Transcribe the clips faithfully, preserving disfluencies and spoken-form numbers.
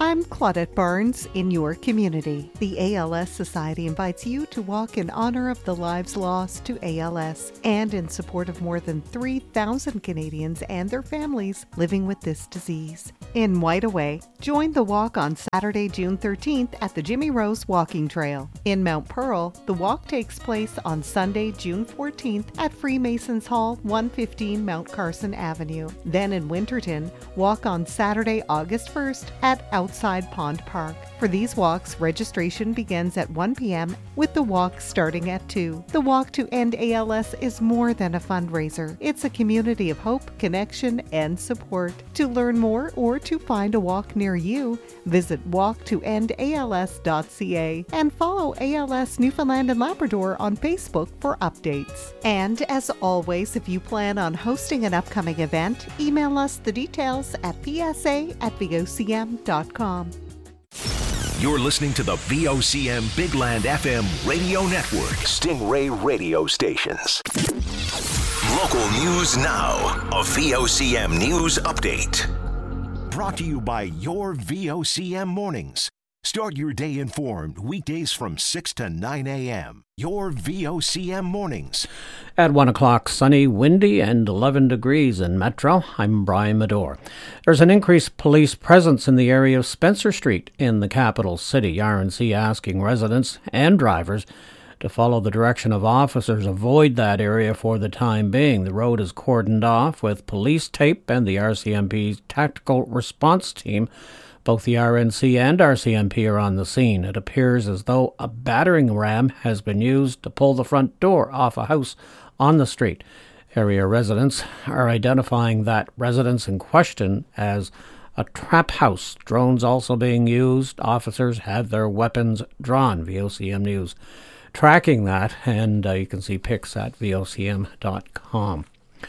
I'm Claudette Barnes in your community. The A L S Society invites you to walk in honor of the lives lost to A L S and in support of more than three thousand Canadians and their families living with this disease. In Whiteaway, join the walk on Saturday, June thirteenth at the Jimmy Rose Walking Trail. In Mount Pearl, the walk takes place on Sunday, June fourteenth at Freemasons Hall, one fifteen Mount Carson Avenue. Then in Winterton, walk on Saturday, August first at Outside Pond Park. For these walks, registration begins at one p.m. with the walk starting at two. The Walk to End A L S is more than a fundraiser. It's a community of hope, connection, and support. To learn more or to find a walk near you, visit walk to end A L S dot c a and follow A L S Newfoundland and Labrador on Facebook for updates. And as always, if you plan on hosting an upcoming event, email us the details at p s a at v o c m dot com. You're listening to the V O C M Big Land F M radio network. Stingray radio stations. Local news now. A V O C M news update. Brought to you by your V O C M mornings. Start your day informed weekdays from six to nine a.m. Your V O C M mornings. At one o'clock, sunny, windy, and eleven degrees in Metro. I'm Brian Medore. There's an increased police presence in the area of Spencer Street in the capital city. R N C asking residents and drivers to follow the direction of officers. Avoid that area for the time being. The road is cordoned off with police tape, and the R C M P's tactical response team, both the R N C and R C M P, are on the scene. It appears as though a battering ram has been used to pull the front door off a house on the street. Area residents are identifying that residence in question as a trap house. Drones also being used. Officers have their weapons drawn. V O C M News tracking that, and uh, you can see pics at v o c m dot com.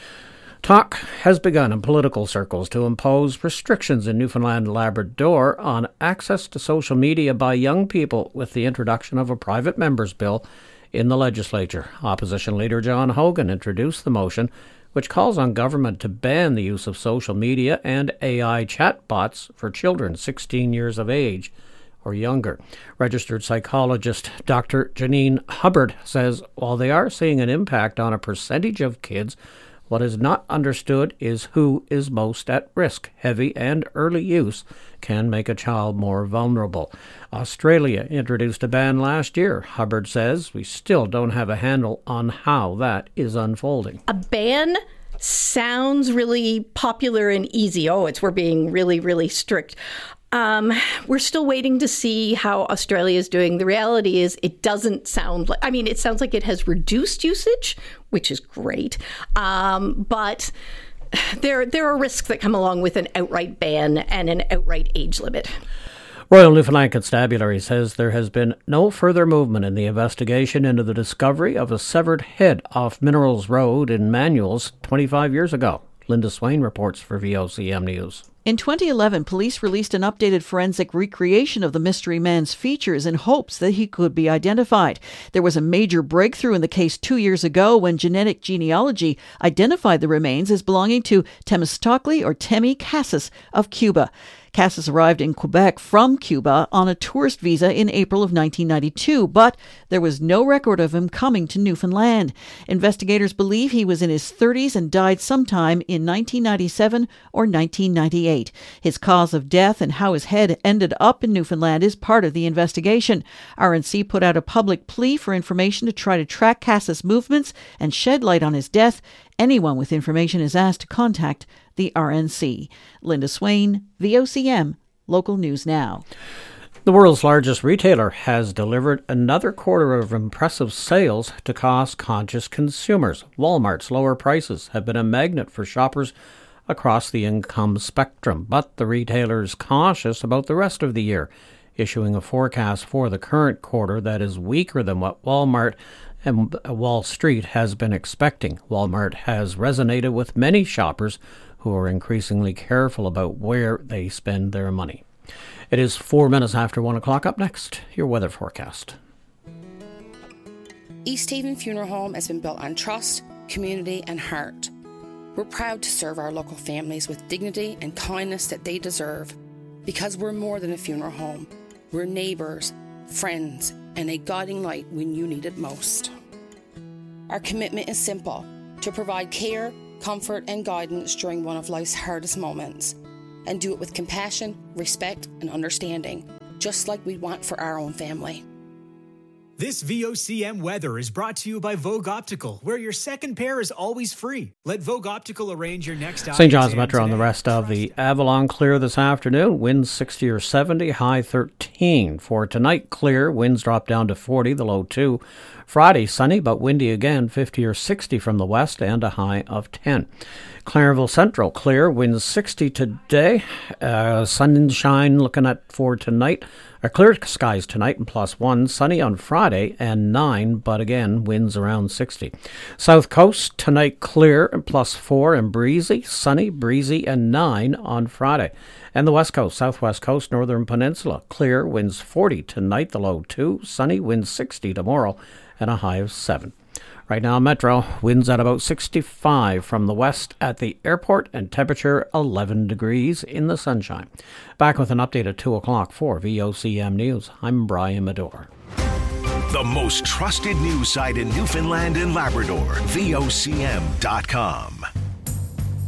Talk has begun in political circles to impose restrictions in Newfoundland and Labrador on access to social media by young people with the introduction of a private member's bill in the legislature. Opposition leader John Hogan introduced the motion, which calls on government to ban the use of social media and A I chatbots for children sixteen years of age or younger. Registered psychologist Doctor Janine Hubbard says while they are seeing an impact on a percentage of kids, what is not understood is who is most at risk. Heavy and early use can make a child more vulnerable. Australia introduced a ban last year. Hubbard says we still don't have a handle on how that is unfolding. A ban sounds really popular and easy. Oh, it's we're being really, really strict. Um, we're still waiting to see how Australia is doing. The reality is it doesn't sound like, I mean, it sounds like it has reduced usage, which is great. Um, but there, there are risks that come along with an outright ban and an outright age limit. Royal Newfoundland Constabulary says there has been no further movement in the investigation into the discovery of a severed head off Minerals Road in Manuels twenty-five years ago. Linda Swain reports for V O C M News. In twenty eleven, police released an updated forensic recreation of the mystery man's features in hopes that he could be identified. There was a major breakthrough in the case two years ago when genetic genealogy identified the remains as belonging to Temistocles or Temi Cassis of Cuba. Cassis arrived in Quebec from Cuba on a tourist visa in April of nineteen ninety-two, but there was no record of him coming to Newfoundland. Investigators believe he was in his thirties and died sometime in nineteen ninety-seven or nineteen ninety-eight. His cause of death and how his head ended up in Newfoundland is part of the investigation. R N C put out a public plea for information to try to track Cassis' movements and shed light on his death. Anyone with information is asked to contact the R N C. Linda Swain, V O C M, Local News Now. The world's largest retailer has delivered another quarter of impressive sales to cost-conscious consumers. Walmart's lower prices have been a magnet for shoppers across the income spectrum, but the retailer is cautious about the rest of the year, issuing a forecast for the current quarter that is weaker than what Walmart and Wall Street has been expecting. Walmart has resonated with many shoppers who are increasingly careful about where they spend their money. It is four minutes after one o'clock. Up next, your weather forecast. East Haven Funeral Home has been built on trust, community and heart. We're proud to serve our local families with dignity and kindness that they deserve. Because we're more than a funeral home. We're neighbours, friends, and a guiding light when you need it most. Our commitment is simple, to provide care, comfort, and guidance during one of life's hardest moments, and do it with compassion, respect, and understanding, just like we want for our own family. This V O C M weather is brought to you by Vogue Optical, where your second pair is always free. Let Vogue Optical arrange your next eye Saint John's exam Metro and the today. rest of the Avalon clear this afternoon. Winds sixty or seventy, high thirteen. For tonight, clear. Winds drop down to forty, the low two. Friday, sunny but windy again, fifty or sixty from the west and a high of ten. Clarenville Central, clear. Winds sixty today. Uh, sunshine looking at for tonight. Or clear skies tonight and plus one. Sunny on Friday and nine, but again, winds around sixty. South Coast, tonight clear and plus four and breezy. Sunny, breezy, and nine on Friday. And the West Coast, Southwest Coast, Northern Peninsula, clear, winds forty tonight, the low two. Sunny, winds sixty tomorrow, and a high of seven. Right now, Metro, winds at about sixty-five from the west at the airport and temperature eleven degrees in the sunshine. Back with an update at two o'clock for V O C M News. I'm Brian Medore. The most trusted news site in Newfoundland and Labrador, V O C M dot com.